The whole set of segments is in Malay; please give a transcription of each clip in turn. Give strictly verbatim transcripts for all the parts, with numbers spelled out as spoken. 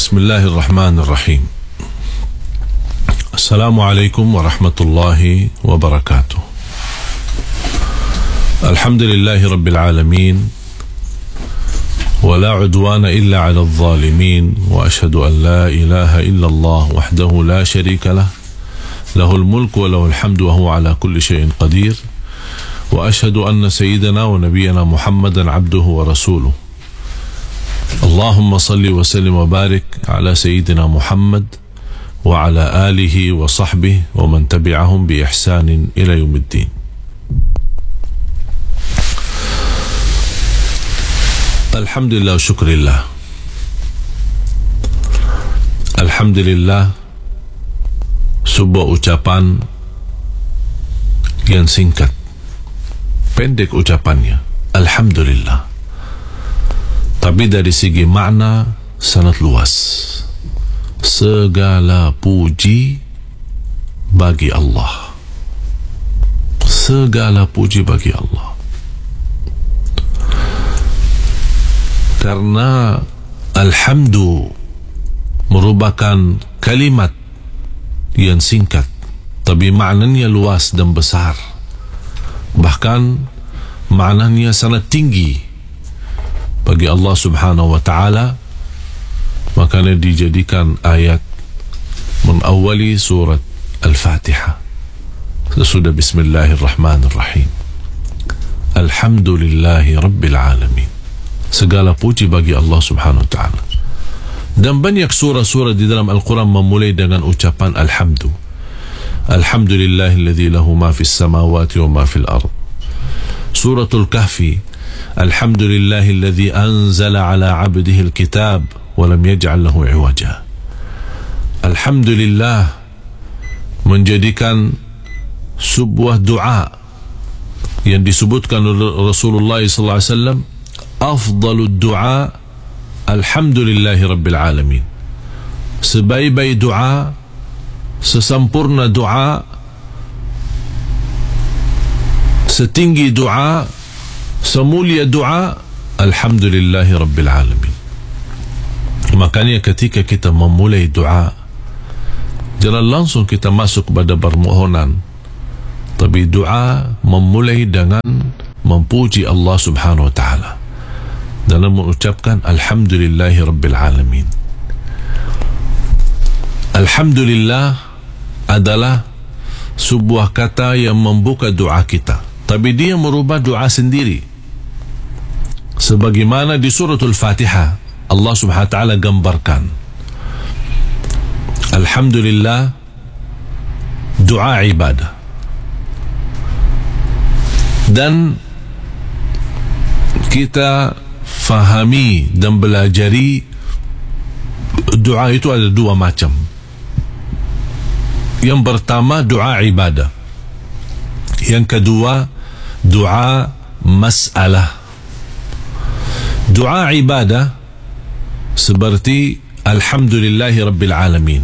Bismillahirrahmanirrahim. Assalamualaikum warahmatullahi wabarakatuh. Alhamdulillahi rabbil alamin. ولا عدوان إلا على الظالمين وأشهد أن لا إله إلا الله وحده لا شريك له له الملك وله الحمد وهو على كل شيء قدير وأشهد أن سيدنا ونبينا محمدا عبده ورسوله اللهم صل وسلم وبارك على سيدنا محمد وعلى آله وصحبه ومن تبعهم بإحسان إلى يوم الدين. Alhamdulillah, syukurillah. Alhamdulillah, sebuah ucapan yang singkat, pendek ucapannya, Alhamdulillah, tapi dari segi makna sangat luas. Segala puji bagi Allah, segala puji bagi Allah. Karena alhamdu merupakan kalimat yang singkat, tapi maknanya luas dan besar. Bahkan maknanya sangat tinggi bagi Allah Subhanahu wa taala. Makanya dijadikan ayat mengawali surat Al-Fatihah sesudah Bismillahirrahmanirrahim. Alhamdulillahi rabbil alamin. Segala puji bagi Allah Subhanahu wa ta'ala. Dan banyak surah-surah di dalam Al-Quran memulai dengan ucapan Alhamdu. Alhamdulillahilladzi lahu ma fis samawati wa ma fil ard. Suratul Kahfi, Alhamdulillahilladzi anzala ala abdihi al-kitab wa lam yaj'al lahu iwaja. Alhamdulillah menjadikan sebuah doa yang disebutkan oleh Rasulullah sallallahu alaihi wasallam, afdalud du'a alhamdulillahi rabbil alamin. Sebaik-baik doa, sesempurna doa, setinggi doa, semulia doa, alhamdulillahi rabbil alamin. Makanya ketika kita memulai doa, jangan langsung kita masuk pada permohonan, tapi doa memulai dengan memuji Allah Subhanahu wa ta'ala dalam mengucapkan Alhamdulillahi Rabbil Alamin. Alhamdulillah adalah sebuah kata yang membuka doa kita, tapi dia merubah doa sendiri. Sebagaimana di suratul Fatihah Allah Subhanahu wa ta'ala gambarkan Alhamdulillah doa ibadah, dan kita fahami dan belajari doa itu ada dua macam. Yang pertama doa ibadah, yang kedua doa masalah. Doa ibadah seperti Alhamdulillahi Rabbil Alamin.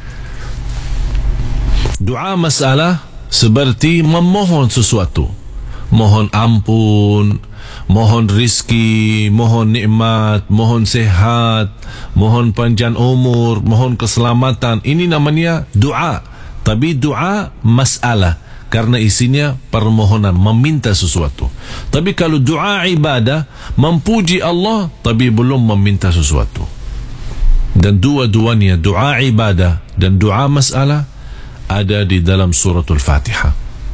Doa masalah seperti memohon sesuatu, mohon ampun, mohon rizki, mohon nikmat, mohon sehat, mohon panjang umur, mohon keselamatan. Ini namanya doa, tapi doa masalah karena isinya permohonan, meminta sesuatu. Tapi kalau doa ibadah, memuji Allah tapi belum meminta sesuatu. Dan dua-duanya, doa ibadah dan doa masalah, ada di dalam suratul Fatihah.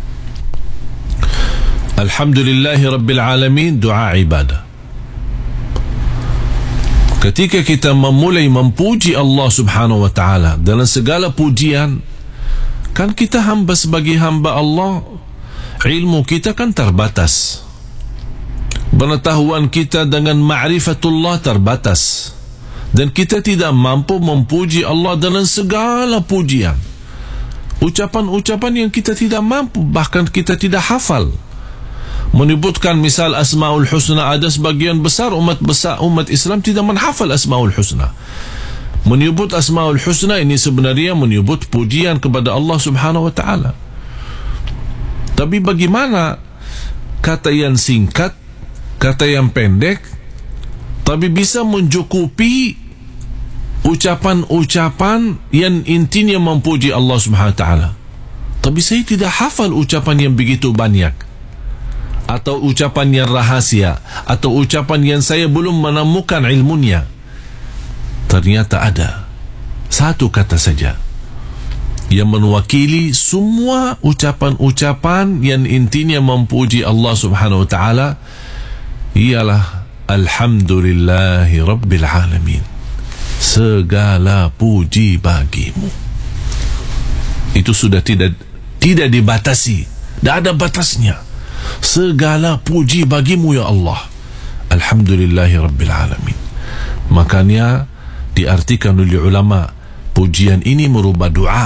Alhamdulillahi Rabbil Alamin, doa ibadah. Ketika kita memulai memuji Allah Subhanahu wa ta'ala dalam segala pujian, kan kita hamba sebagai hamba Allah, ilmu kita kan terbatas, pengetahuan kita dengan ma'rifatullah terbatas, dan kita tidak mampu memuji Allah dalam segala pujian. Ucapan-ucapan yang kita tidak mampu, bahkan kita tidak hafal. Menyebutkan misal Asmaul Husna, ada sebagian besar umat besar umat Islam tidak menghafal Asmaul Husna. Menyebut Asmaul Husna ini sebenarnya menyebut pujian kepada Allah Subhanahu wa ta'ala. Tapi bagaimana kata yang singkat, kata yang pendek, tapi bisa mencukupi ucapan-ucapan yang intinya memuji Allah Subhanahu Wa Taala. Tapi saya tidak hafal ucapan yang begitu banyak, atau ucapan yang rahasia, atau ucapan yang saya belum menemukan ilmunya. Ternyata ada satu kata saja yang mewakili semua ucapan-ucapan yang intinya memuji Allah Subhanahu Wa Taala, ialah Alhamdulillahi Rabbil Alamin. Segala puji bagimu. Itu sudah tidak tidak dibatasi, tidak ada batasnya. Segala puji bagimu ya Allah. Alhamdulillahi Rabbil Alamin. Makanya diartikan oleh ulama, pujian ini merubah doa,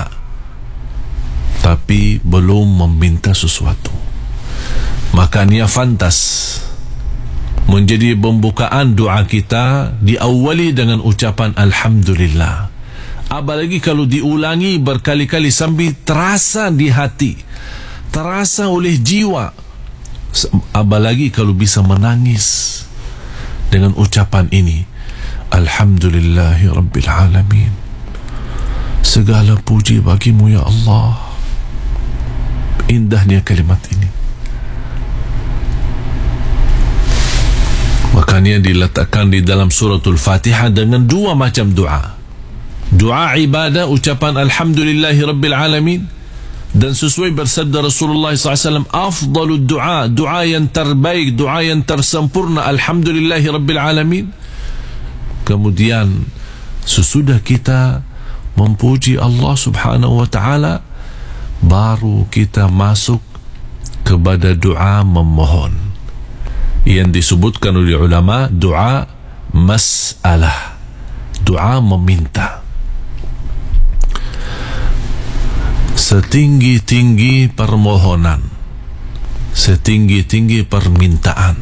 tapi belum meminta sesuatu. Makanya fantas menjadi pembukaan doa kita diawali dengan ucapan Alhamdulillah. Apalagi kalau diulangi berkali-kali sambil terasa di hati, terasa oleh jiwa. Apalagi kalau bisa menangis dengan ucapan ini, Alhamdulillahi Rabbil Alamin. Segala puji bagimu ya Allah. Indahnya kalimat ini. Makanya diletakkan di dalam suratul Fatihah dengan dua macam doa. Doa ibadah, ucapan Alhamdulillahi Rabbil Alamin, dan sesuai bersabda Rasulullah sallallahu alaihi wasallam, afdalud doa, doa yang terbaik, doa yang tersempurna, Alhamdulillahi Rabbil Alamin. Kemudian sesudah kita memuji Allah Subhanahu Wa Taala, baru kita masuk kepada doa memohon yang disebutkan oleh ulama doa mas'alah, doa meminta. Setinggi-tinggi permohonan, setinggi-tinggi permintaan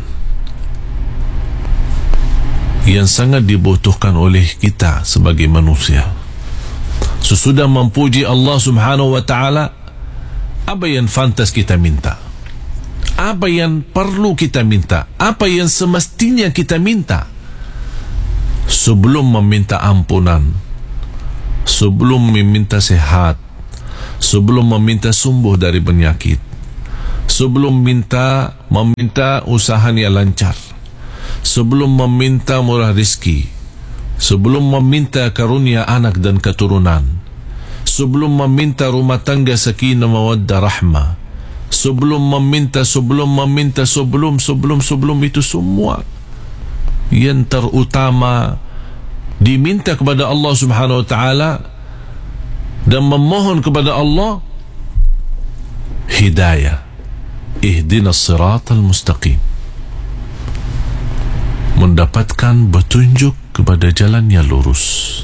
yang sangat dibutuhkan oleh kita sebagai manusia. Sesudah memuji Allah Subhanahu Wa Taala, apa yang fantas kita minta? Apa yang perlu kita minta? Apa yang semestinya kita minta? Sebelum meminta ampunan, sebelum meminta sehat, sebelum meminta sembuh dari penyakit, sebelum minta meminta usahanya lancar, sebelum meminta murah rezeki, sebelum meminta karunia anak dan keturunan, sebelum meminta rumah tangga sakinah mawaddah rahmah, sebelum meminta sebelum meminta sebelum sebelum sebelum itu semua yang terutama diminta kepada Allah Subhanahu Wa Taala dan memohon kepada Allah hidayah, ihdinas siratal mustaqim, mendapatkan petunjuk kepada jalan yang lurus.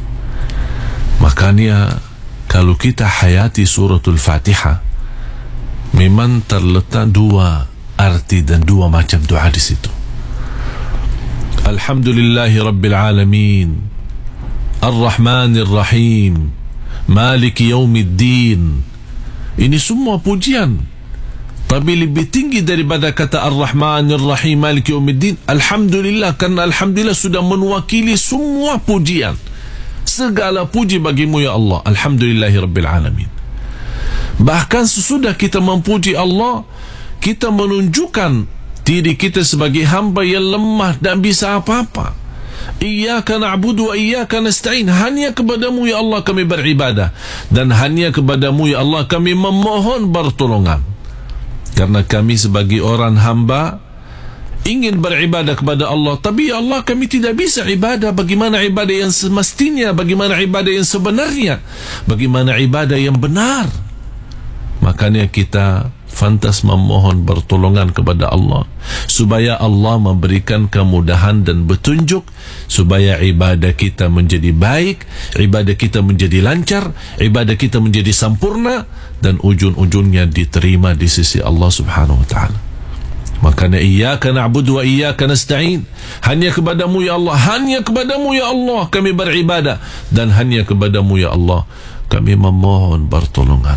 Makanya kalau kita hayati suratul Fatihah, memang terletak dua arti dan dua macam doa di situ. Alhamdulillahi Rabbil Alamin, Ar-Rahmanir Rahim, Maliki Yaumiddin. Ini semua pujian, tapi lebih tinggi daripada kata Ar-Rahmanir Rahim, Maliki Yaumiddin, Alhamdulillah, karena Alhamdulillah sudah mewakili semua pujian. Segala puji bagimu ya Allah, Alhamdulillahi Rabbil Alamin. Bahkan sesudah kita memuji Allah, kita menunjukkan diri kita sebagai hamba yang lemah dan bisa apa-apa. Iyyaka na'budu wa iyyaka nasta'in. Hanya kepadamu ya Allah kami beribadah, dan hanya kepadamu ya Allah kami memohon pertolongan. Karena kami sebagai orang hamba ingin beribadah kepada Allah, tapi ya Allah kami tidak bisa ibadah. Bagaimana ibadah yang semestinya? Bagaimana ibadah yang sebenarnya? Bagaimana ibadah yang benar? Makanya kita fantas memohon pertolongan kepada Allah, supaya Allah memberikan kemudahan dan petunjuk, supaya ibadah kita menjadi baik, ibadah kita menjadi lancar, ibadah kita menjadi sempurna, dan ujung-ujungnya diterima di sisi Allah Subhanahu Wa Taala. Makanya iyyaka na'budu wa iyyaka nasta'in. Hanya kepadamu ya Allah, hanya kepadamu ya Allah kami beribadah, dan hanya kepadamu ya Allah kami memohon pertolongan.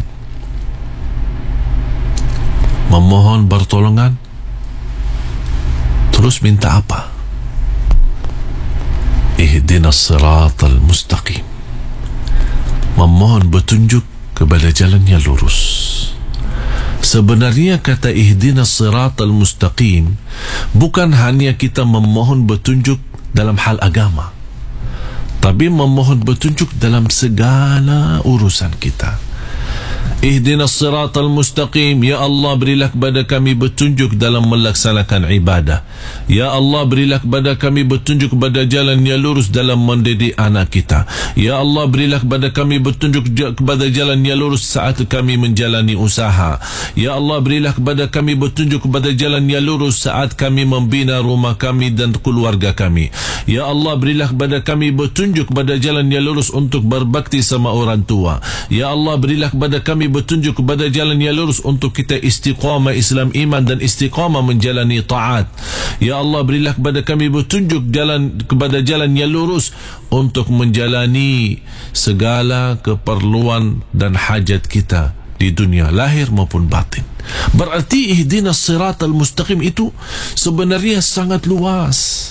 Memohon pertolongan, terus minta apa? ihdinas siratal mustaqim, memohon petunjuk kepada jalan yang lurus. Sebenarnya kata ihdinas siratal mustaqim bukan hanya kita memohon petunjuk dalam hal agama, tapi memohon petunjuk dalam segala urusan kita. Ihdinas siratal mustaqim, ya Allah berilah kepada kami petunjuk dalam melaksanakan ibadah. Ya Allah berilah kepada kami petunjuk kepada jalan yang lurus dalam mendidik anak kita. Ya Allah berilah kepada kami petunjuk kepada jalan yang lurus saat kami menjalani usaha. Ya Allah berilah kepada kami petunjuk kepada jalan yang lurus saat kami membina rumah kami dan keluarga kami. Ya Allah berilah kepada kami petunjuk kepada jalan yang lurus untuk berbakti sama orang tua. Ya Allah berilah kepada kami petunjuk kepada jalan yang lurus untuk kita istiqamah Islam iman dan istiqamah menjalani taat. Ya Allah berilah kepada kami petunjuk jalan kepada jalan yang lurus untuk menjalani segala keperluan dan hajat kita di dunia lahir maupun batin. Berarti ihdinas siratal mustaqim itu sebenarnya sangat luas.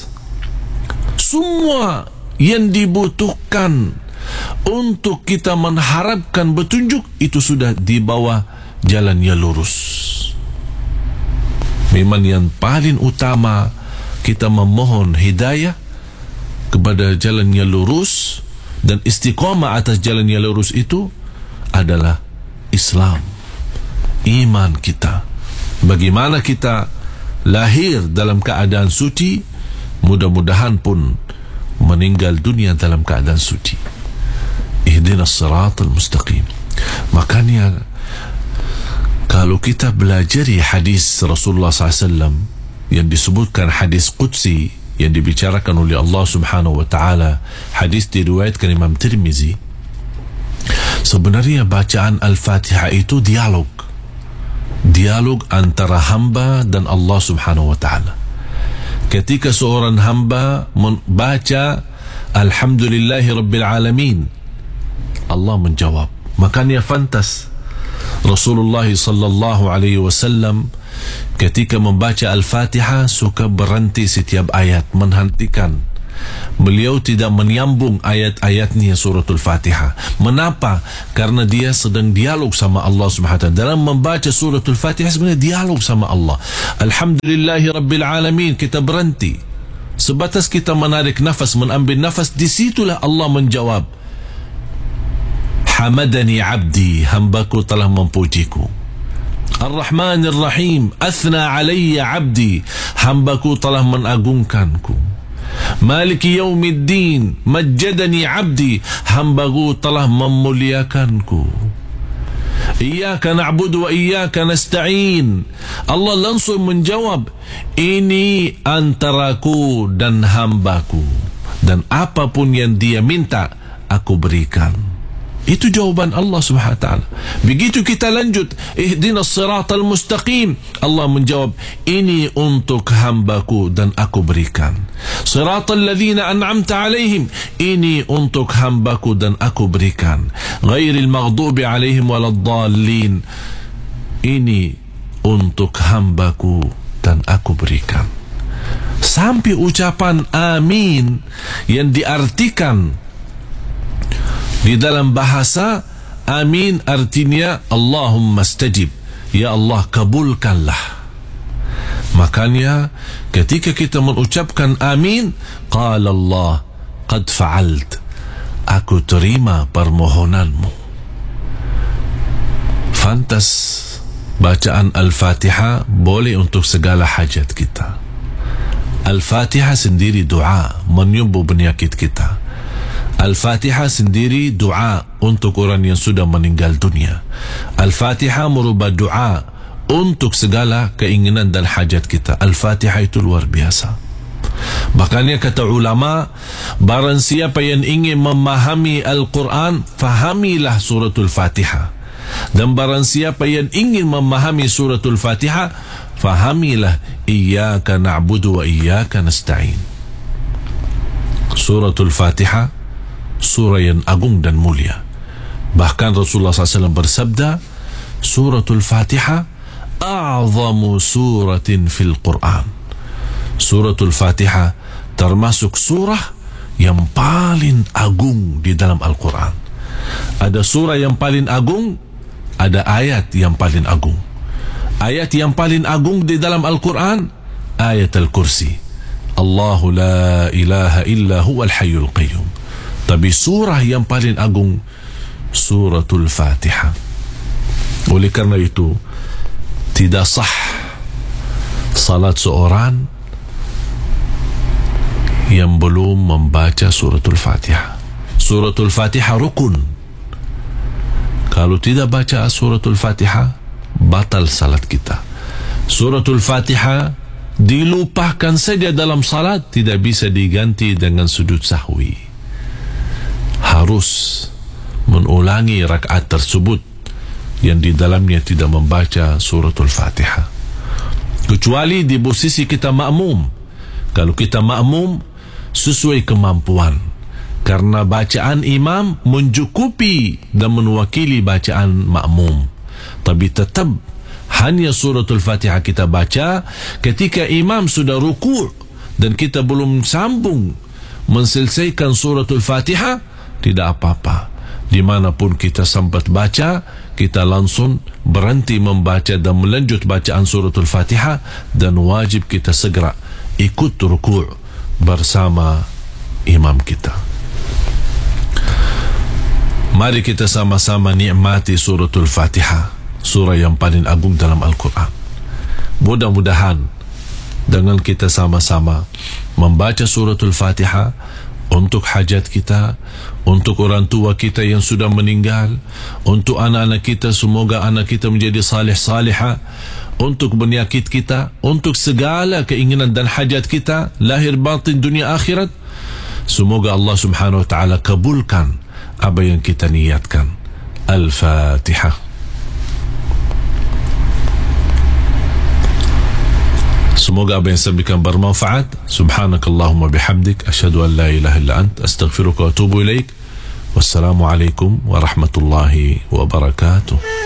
Semua yang dibutuhkan untuk kita mengharapkan petunjuk itu sudah di bawah jalan yang lurus. Memang yang paling utama kita memohon hidayah kepada jalan yang lurus dan istiqamah atas jalan yang lurus itu adalah Islam, iman kita. Bagaimana kita lahir dalam keadaan suci, mudah-mudahan pun meninggal dunia dalam keadaan suci. Ihdinas siratal mustaqim. Makanya kalau kita belajar hadis Rasulullah sallallahu alaihi wasallam yang disebutkan hadis Qudsi yang dibicarakan oleh Allah subhanahu wa ta'ala, hadis diriwayatkan Imam Tirmizi, sebenarnya bacaan Al-Fatihah itu dialog dialog antara hamba dan Allah subhanahu wa ta'ala. Ketika seorang hamba membaca Alhamdulillahi Rabbil Alamin, Allah menjawab. Makanya fantas Rasulullah sallallahu alaihi wasallam ketika membaca Al-Fatihah suka berhenti setiap ayat, menghentikan. Beliau tidak menyambung ayat-ayatnya suratul Fatihah. Mengapa? Karena dia sedang dialog sama Allah subhanahu wa taala. Dalam membaca suratul Fatihah sebenarnya dialog sama Allah. Alhamdulillahi Rabbil Alamin, kita berhenti. Sebatas kita menarik nafas, mengambil nafas, disitulah Allah menjawab. Hamadani abdi, hambaku telah memujiku. Ar-Rahman Ar-Rahim, athna alayya abdi, hambaku telah mengagungkanku. Maliki yaumiddin, majjadani abdi, hambaku telah memuliakanku. Iyyaka na'budu wa iyyaka nasta'in, Allah langsung menjawab, ini antaraku dan hambaku, dan apapun yang dia minta aku berikan. Itu jawaban Allah subhanahu wa ta'ala. Begitu kita lanjut, ihdinas siratal mustaqim, Allah menjawab, ini untuk hambaku dan aku berikan. Siratal ladzina an'amta alaihim, ini untuk hambaku dan aku berikan. Ghairil maghdubi alaihim waladdallin, ini untuk hambaku dan aku berikan. Sampai ucapan amin yang diartikan di dalam bahasa amin artinya Allahumma stajib, ya Allah kabulkanlah. Makanya ketika kita mengucapkan amin, qala Allah qad fa'alt, aku terima permohonanmu. Fantas bacaan Al-Fatihah boleh untuk segala hajat kita. Al-Fatihah sendiri doa menyembuh penyakit kita. Al-Fatihah sendiri doa untuk orang yang sudah meninggal dunia. Al-Fatihah merubah doa untuk segala keinginan dan hajat kita. Al-Fatihah itu luar biasa. Makanya kata ulama, barang siapa yang ingin memahami Al-Quran, fahamilah suratul Fatihah. Dan barang siapa yang ingin memahami suratul Fatihah, fahamilah iyyaka na'budu wa iyyaka nasta'in. Suratul Fatihah surah yang agung dan mulia. Bahkan Rasulullah sallallahu alaihi wasallam bersabda, suratul Fatihah a'zamu suratin fil Quran. Suratul Fatihah termasuk surah yang paling agung di dalam Al-Quran. Ada surah yang paling agung, ada ayat yang paling agung. Ayat yang paling agung di dalam Al-Quran, ayat Al-Kursi, Allahu la ilaha illa huwal hayyul qayyum. Tapi surah yang paling agung, suratul Fatihah. Oleh kerana itu, tidak sah salat seorang yang belum membaca suratul Fatihah. Suratul Fatihah rukun. Kalau tidak baca suratul Fatihah, batal salat kita. Suratul Fatihah dilupakan saja dalam salat, tidak bisa diganti dengan sujud sahwi. Harus mengulangi rakaat tersebut yang di dalamnya tidak membaca suratul Fatihah, kecuali di posisi kita makmum. Kalau kita makmum, sesuai kemampuan, karena bacaan imam mencukupi dan menwakili bacaan makmum. Tapi tetap hanya suratul Fatihah kita baca ketika imam sudah ruku' dan kita belum sambung menselesaikan suratul Fatihah, tidak apa-apa. Dimanapun kita sempat baca, kita langsung berhenti membaca dan melanjut bacaan suratul Fatihah, dan wajib kita segera ikut ruku' bersama imam kita. Mari kita sama-sama nikmati suratul Fatihah, surah yang paling agung dalam Al-Quran. Mudah-mudahan dengan kita sama-sama membaca suratul Fatihah untuk hajat kita, untuk orang tua kita yang sudah meninggal, untuk anak-anak kita, semoga anak kita menjadi salih-salihah, untuk penyakit kita, untuk segala keinginan dan hajat kita, lahir batin dunia akhirat. Semoga Allah subhanahu wa ta'ala kabulkan apa yang kita niatkan. Al-Fatihah. Semoga apa yang saya berikan bermanfaat. Subhanakallahumma bihamdik, asyhadu an la ilaha illa ant, astaghfiruka wa atubu ilaik. Wassalamualaikum warahmatullahi wabarakatuh.